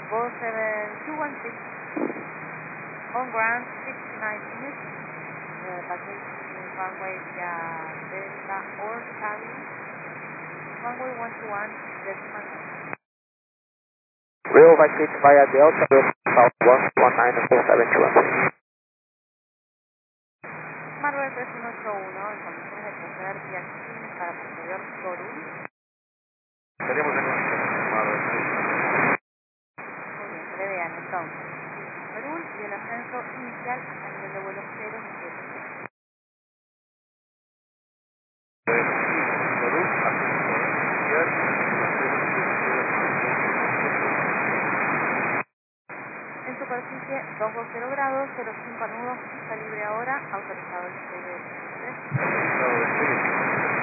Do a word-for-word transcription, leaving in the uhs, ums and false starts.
Go seven two one six, on ground sixty-nine minutes, uh, baggage in runway via Delta or Charlie, runway one two one, decimal nine. Real vacate via Delta, South one one nine four seven two one. Marvel tres uno ocho uno, en condiciones de proceder vía Chile para posterior Sorul. Estaríamos en un Marvel. Muy bien, prevean entonces Sorul y el ascenso inicial hasta nivel de vuelo cero siete siete. En superficie doscientos veinte grados, cero cinco nudos, pista libre ahora, autorizado el despegue de tres. Autorizado el despegue.